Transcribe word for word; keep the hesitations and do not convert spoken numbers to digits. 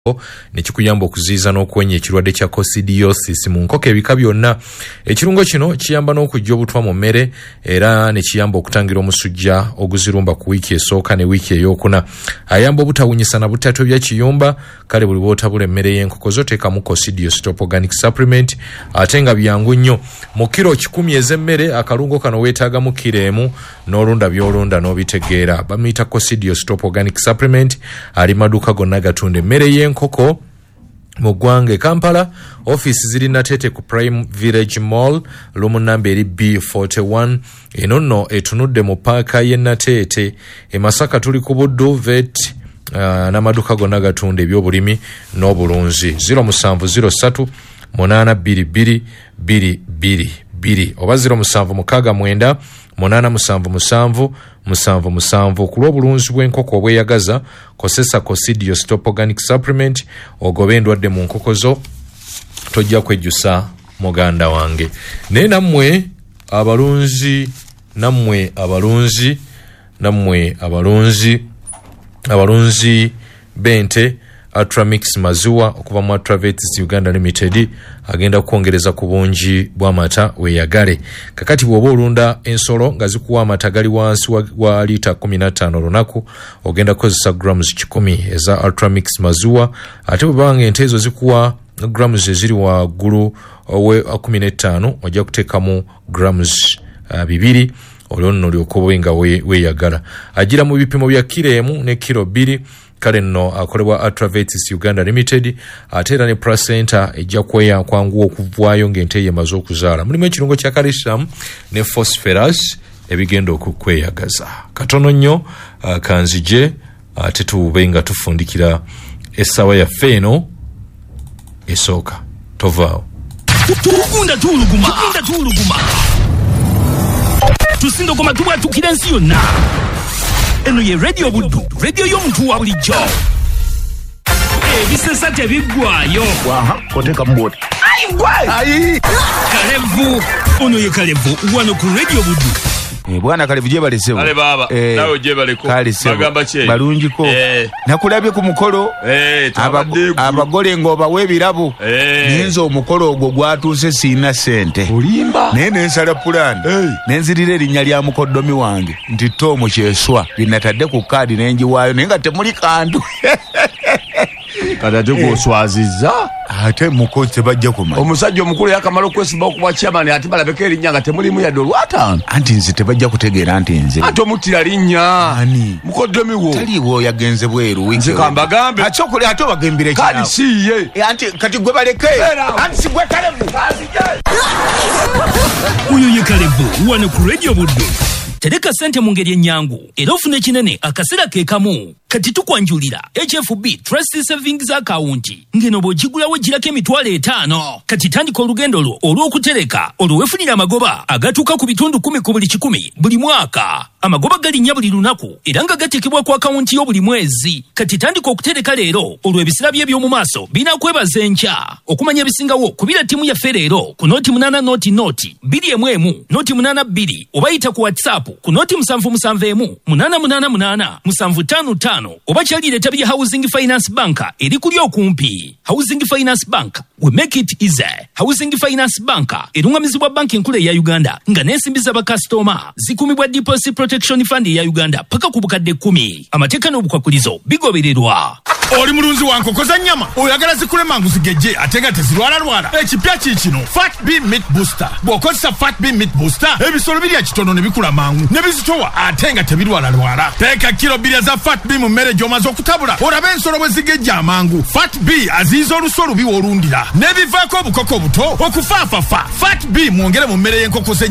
nekikuyamba okuziiza n'okuwenya ekirwadde kya coccidiosis mu nkoko ebika byonna. Ekirungo kino kiyamba n'okujja obutwa mu mmere era ne kiyamba okutangira omusujja oguzirumba ku wiiki esooka ne wiiki ey'okuna. Ayamba obutawunyisa na butatu bya kiyumba, kale buli bw'otabula emmere y'enkoko zo teekamu Coccidiostop Organic Supplement ate nga byangu nnyo. Mu kiro kikumi ez'emmere akalungo kano weetaagamu kiro emu n'olunda by'olunda n'obitegeera. Bamuyita Coccidiostop Organic Supplement, ali maduuka gonna gatunda emmere y'enkoko mu ggwanga. Kampala office ziri Natete ku Prime Village Mall, lumu namba eri B forty-one, eno nno etunudde mu paaka y'e Natete. E Masaka tuli ku Buddu Vet uh, n'amaduuka gonna gatunda eby'obulimi n'obulunzi. zero seven zero three munana bbiri bbiri bbiri bbiri bbiri oba zero seven six nine munana musanvu musanvu musanvu musanvu. Ku lw'obulunzi bw'enkoko obweyagaza, kozesa Coccidiostop Organic Supplement ogobe endwadde mu nkoko zo, tojja kwejjusa muganda wange. Naye nammwe abalunzi nammwe abalunzi nammwe abalunzi abalunzi b'ente, Ultramix maziwa okuva mu Ultravets Uganda Limited agenda kwongereza ku bungi bw'amata weeyagale. Kakati bw'oba olunda ensolo nga zikuwa amata gali wansi wa, wa lita kumi na ttaano olunaku, ogenda kukozesa grams kikumi eza Ultramix maziwa. Ate bwe banga ente ezo zikuwa grams eziri waggulu we kumi na ttaano, ojja kuteekamu grams uh, bibiri olwo nno olyokobe nga weeyagala. Agira mu bipimo bya kiro emu ne kiro bbiri. Kale nno akolebwa Ultravets Uganda Limited, ate era ne placenta ejja kweya kwangu okuvaayo ng'ente yemaze okuzaala. Mulimu ekirungo kya calcium ne phosphorus ebigenda okukweyagaza. Katono nnyo uh, kanzije ate tube nga tufundikira essaawa yaffe eno esooka. Tovaawo. Tukunda tuluguma, tukunda tuluguma. Tusindo koma tuba tukira ensi yonna. Eno ye Radio Buddu, radio y'omuntu wa bulijjo. Ebisesa tebiggwayo. Waha, koteka mboti. Ayi gwe! Ayi! Kalevu, ono ye Kalevu, wano ku Radio Buddu. Eh, bwana Kalevu je balesebo. Ale baba, eh, nawe je baleko. Bagamba kye. Balunjiko. Eh. Nakulabye ku mukolo. Eh, tabadde abagole ngoba webirabo. Eh. Nenzo omukolo ogwo gwatuse sina sente. Olimba. Nene nsala plan. Eh. Nenzirire linnya lya mukoddomi wange. Nti Tomo Kyeswa. Binatadde ku kadi nenji wayo nenga temuli kantu. Kada tuko swaziza. Ate mukoze bajja kumanya. Omusajja omukulu yakamala okwesimba okuba chairman ati balabeka erinnya nga temulimu ya dola ataano. Anti nze tebajja kutegeera anti nze. Ate omutira linnya. Ani? Mukoddomi wo. Taliwo yagenze bweru wiki. Nze kamba gambe. Ate okuli ate bagembire kinawo. Kadi siye. E anti kati gwe baleke. Anti sigwe Kalevu. Uyu ye Kalevu, wano ku Radio Buddu. Tereka sente mu ngeri ennyangu era ofune kinene akaseera ke kamu. Kati tukwanjulira H F B Trust Savings Account ngeno bw'ogigulawo girako emitwalo etaano. Kati tandika olugendo lwo olw'okutereka olwefunira amagoba agatuuka ku bitundu kumi ku buli kikumi buli mwaka. Amagoba galinnya buli lunaku era nga gatekebwa ku akawunti yo buli mwezi. Kati tandika okutereka leero olw'ebisira bye by'omu maaso binakwebaza enkya. Okumanya ebisingawo kubira ttiimu yaffe leero ku nooti munana nooti nooti bbiri emu emu nooti munana bbiri oba yita ku WhatsApp ku nooti musanvu musanvu emu munana munana munana musanvu ttaano ttaano oba kyalire etabi ya Housing Finance Bank eri kuli okumpi. Housing Finance Bank, we make it easy. Housing Finance Bank erungamizibwa banki enkulu ya Uganda nga n'ensimbi z'abakasitoma zikumibwa Deposit Protection Fund ya Uganda paka ku bukadde kkumi. Amateeka n'obukwakulizo bigobererwa. Oli mulunzi wa nkoko za nnyama oyagala zikule mangu zigejje ate nga tezirwala lwala. Ekipya kiikino Fat B Meat Booster. Bw'okozesa Fat B Meat Booster ebisolo birya kitono ne bikula mangu ne bizitowa ate nga tebirwala lwala. Teeka kilo bbiri za Fat B mu mmere gy'omaze okutabula olabe ensolo bwe zigejja amangu. Fat B aziiza olusu olubi w'olundira ne bivaako obukoko buto okufaafafa. Fat B mwongere mu mmere y'enkoko ze